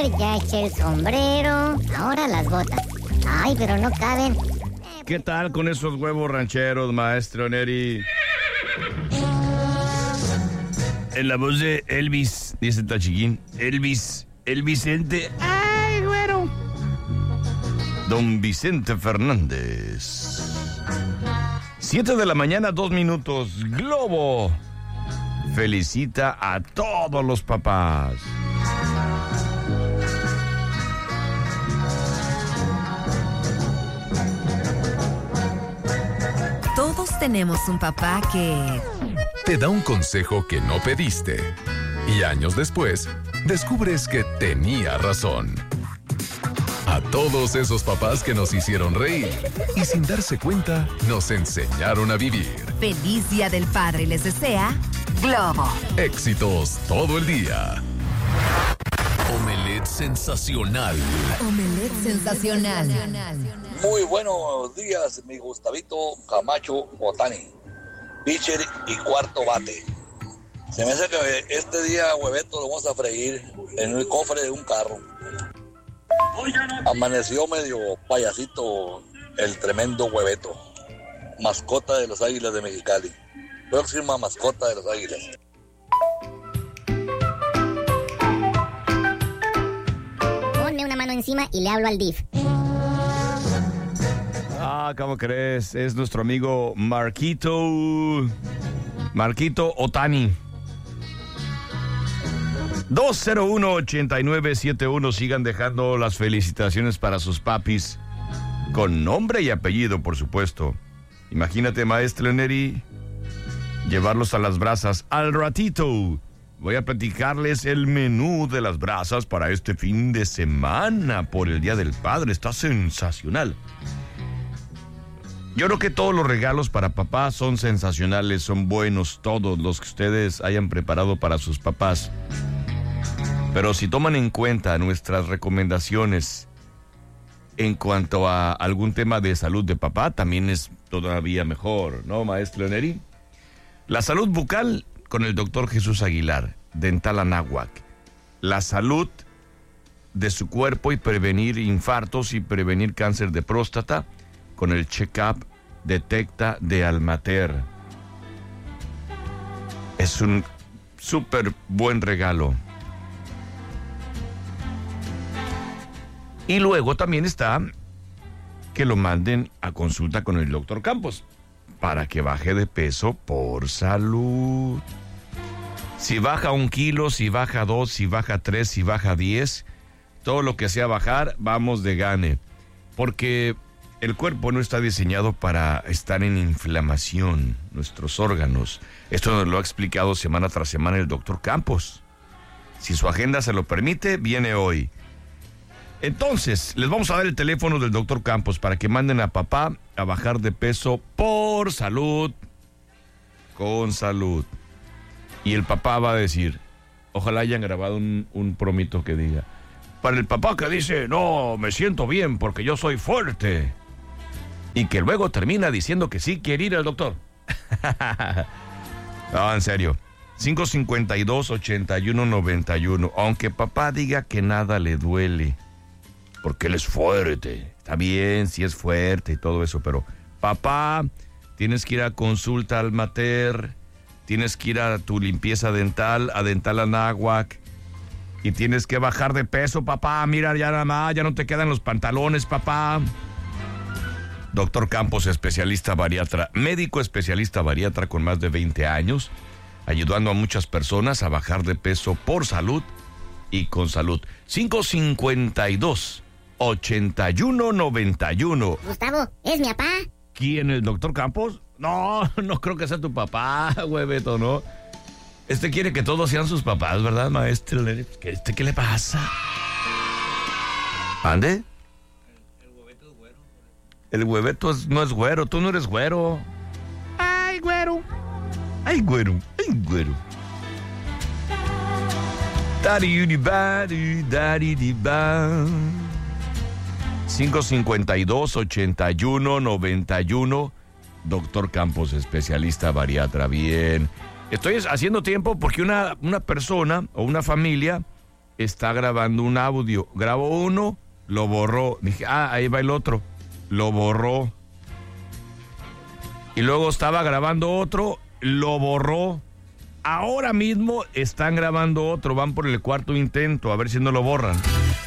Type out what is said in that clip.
ver, ya eché el sombrero, ahora las botas. Ay, pero no caben. ¿Qué tal con esos huevos rancheros, maestro Neri? En la voz de Elvis, dice el Tachiquín. Elvis, el Vicente. ¡Ay, güero! Don Vicente Fernández. 7 de la mañana, 2 minutos. Globo felicita a todos los papás. Todos tenemos un papá que te da un consejo que no pediste. Y años después, descubres que tenía razón. A todos esos papás que nos hicieron reír y sin darse cuenta, nos enseñaron a vivir. Feliz Día del Padre les desea Globo. Éxitos todo el día. Omelette sensacional. Omelette sensacional. Muy buenos días, mi Gustavito Camacho Otani. Pitcher y cuarto bate. Se me hace que este día, hueveto, lo vamos a freír en el cofre de un carro. Amaneció medio payasito el tremendo hueveto. Mascota de los Águilas de Mexicali. Próxima mascota de los Águilas. Ponme una mano encima y le hablo al DIF. ¿Cómo crees? Es nuestro amigo Marquito Otani. 201-8971. Sigan dejando las felicitaciones para sus papis. Con nombre y apellido, por supuesto. Imagínate, maestro Neri, llevarlos a las brasas. Al ratito voy a platicarles el menú de las brasas para este fin de semana por el Día del Padre. Está sensacional. Yo creo que todos los regalos para papá son sensacionales, son buenos, todos los que ustedes hayan preparado para sus papás. Pero si toman en cuenta nuestras recomendaciones en cuanto a algún tema de salud de papá, también es todavía mejor, ¿no, maestro Neri? La salud bucal con el doctor Jesús Aguilar, Dental Anáhuac. La salud de su cuerpo y prevenir infartos y prevenir cáncer de próstata con el check-up Detecta de Almater. Es un súper buen regalo. Y luego también está que lo manden a consulta con el doctor Campos para que baje de peso por salud. Si baja 1 kilo, si baja 2, si baja 3, si baja 10, todo lo que sea bajar, vamos de gane. Porque el cuerpo no está diseñado para estar en inflamación, nuestros órganos. Esto nos lo ha explicado semana tras semana el doctor Campos. Si su agenda se lo permite, viene hoy. Entonces, les vamos a dar el teléfono del doctor Campos para que manden a papá a bajar de peso por salud, con salud. Y el papá va a decir, ojalá hayan grabado un promito que diga, para el papá que dice, no, me siento bien porque yo soy fuerte. Y que luego termina diciendo que sí quiere ir al doctor. No, en serio. 552-8191. Aunque papá diga que nada le duele, porque él es fuerte. Está bien, sí es fuerte y todo eso, pero papá, tienes que ir a consulta al mater, tienes que ir a tu limpieza dental, a Dental Anáhuac, y tienes que bajar de peso, papá. Mira, ya nada más, ya no te quedan los pantalones, papá. Doctor Campos, especialista bariatra, médico especialista bariatra con más de 20 años, ayudando a muchas personas a bajar de peso por salud y con salud. 552-8191. Gustavo, ¿es mi papá? ¿Quién, el doctor Campos? No, no creo que sea tu papá, hueveto, ¿no? Quiere que todos sean sus papás, ¿verdad, maestro? ¿Qué le pasa? ¿Ande? El hueveto no es güero, tú no eres güero. Ay, güero. Ay, güero. Ay, güero. Daddy-di-ba-di-daddy-di-ba. 552-8191. Doctor Campos, especialista bariatra. Bien. Estoy haciendo tiempo porque una persona o una familia está grabando un audio. Grabó uno, lo borró. Dije, ahí va el otro. Lo borró. Y luego estaba grabando otro, lo borró. Ahora mismo están grabando otro, van por el cuarto intento, a ver si no lo borran.